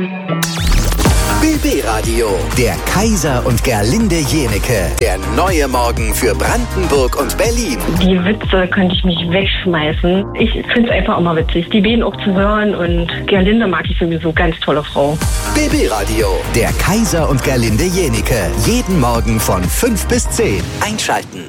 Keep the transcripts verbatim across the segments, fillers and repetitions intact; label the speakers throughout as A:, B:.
A: B B-Radio, der Kaiser und Gerlinde Jenecke. Der neue Morgen für Brandenburg und Berlin.
B: Die Witze könnte ich mich wegschmeißen. Ich finde es einfach immer witzig, die beiden auch zu hören. Und Gerlinde mag ich sowieso, ganz tolle Frau.
A: B B-Radio, der Kaiser und Gerlinde Jenecke. Jeden Morgen von fünf bis zehn. Einschalten.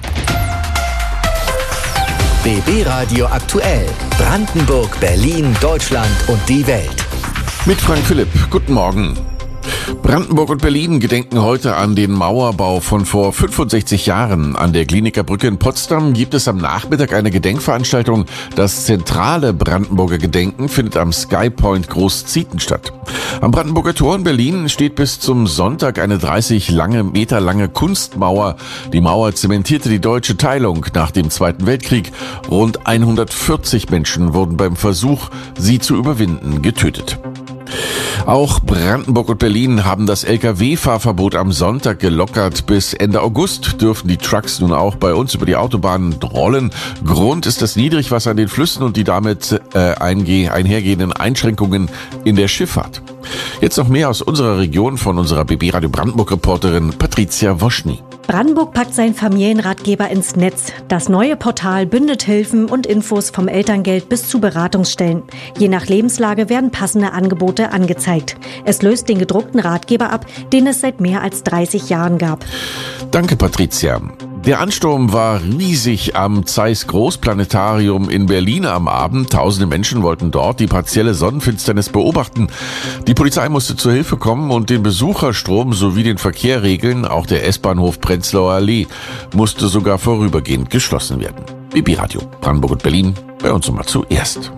A: B B-Radio aktuell. Brandenburg, Berlin, Deutschland und die Welt.
C: Mit Frank Philipp. Guten Morgen. Brandenburg und Berlin gedenken heute an den Mauerbau von vor fünfundsechzig Jahren. An der Glienicke Brücke in Potsdam gibt es am Nachmittag eine Gedenkveranstaltung. Das zentrale Brandenburger Gedenken findet am Skypoint Großzieten statt. Am Brandenburger Tor in Berlin steht bis zum Sonntag eine dreißig lange, Meter lange Kunstmauer. Die Mauer zementierte die deutsche Teilung nach dem Zweiten Weltkrieg. Rund hundertvierzig Menschen wurden beim Versuch, sie zu überwinden, getötet. Auch Brandenburg und Berlin haben das L K W-Fahrverbot am Sonntag gelockert. Bis Ende August dürfen die Trucks nun auch bei uns über die Autobahnen rollen. Grund ist das Niedrigwasser in den Flüssen und die damit äh, einge- einhergehenden Einschränkungen in der Schifffahrt. Jetzt noch mehr aus unserer Region von unserer B B-Radio Brandenburg-Reporterin Patricia Woschny.
D: Brandenburg packt seinen Familienratgeber ins Netz. Das neue Portal bündelt Hilfen und Infos vom Elterngeld bis zu Beratungsstellen. Je nach Lebenslage werden passende Angebote angezeigt. Es löst den gedruckten Ratgeber ab, den es seit mehr als dreißig Jahren gab.
C: Danke, Patricia. Der Ansturm war riesig am Zeiss Großplanetarium in Berlin am Abend. Tausende Menschen wollten dort die partielle Sonnenfinsternis beobachten. Die Polizei musste zur Hilfe kommen und den Besucherstrom sowie den Verkehr regeln. Auch der S-Bahnhof Prenzlauer Allee musste sogar vorübergehend geschlossen werden. B B-Radio, Brandenburg und Berlin, bei uns nochmal zuerst.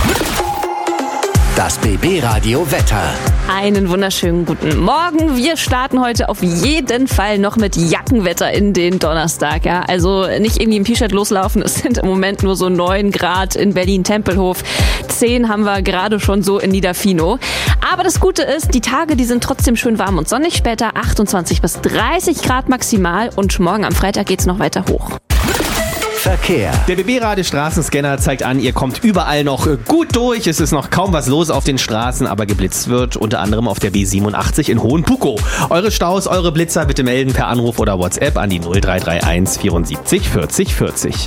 A: Das B B-Radio Wetter.
E: Einen wunderschönen guten Morgen. Wir starten heute auf jeden Fall noch mit Jackenwetter in den Donnerstag. Ja, also nicht irgendwie im T-Shirt loslaufen. Es sind im Moment nur so neun Grad in Berlin-Tempelhof. zehn haben wir gerade schon so in Niederfino. Aber das Gute ist, die Tage, die sind trotzdem schön warm und sonnig. Später achtundzwanzig bis dreißig Grad maximal. Und morgen am Freitag geht's noch weiter hoch.
A: Verkehr.
F: Der B B-Radio Straßenscanner zeigt an, ihr kommt überall noch gut durch. Es ist noch kaum was los auf den Straßen, aber geblitzt wird unter anderem auf der B siebenundachtzig in Hohenpukow. Eure Staus, eure Blitzer bitte melden per Anruf oder WhatsApp an die null drei drei eins vierundsiebzig vierzig vierzig.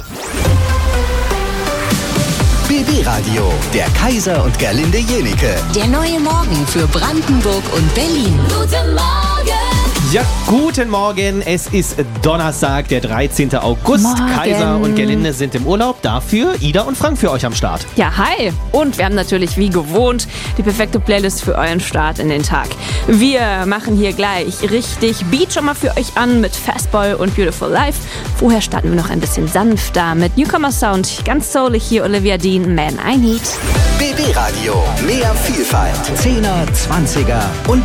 A: B B-Radio, der Kaiser und Gerlinde Jenecke.
G: Der neue Morgen für Brandenburg und Berlin. Guten Morgen!
F: Ja, guten Morgen. Es ist Donnerstag, der dreizehnten August.
E: Morgen.
F: Kaiser und Gerlinde sind im Urlaub. Dafür Ida und Frank für euch am Start.
E: Ja, hi. Und wir haben natürlich wie gewohnt die perfekte Playlist für euren Start in den Tag. Wir machen hier gleich richtig Beat schon mal für euch an mit Fastball und Beautiful Life. Vorher starten wir noch ein bisschen sanfter mit Newcomer Sound. Ganz soulig hier Olivia Dean, Man I Need.
A: B B-Radio, mehr Vielfalt. Zehner, Zwanziger und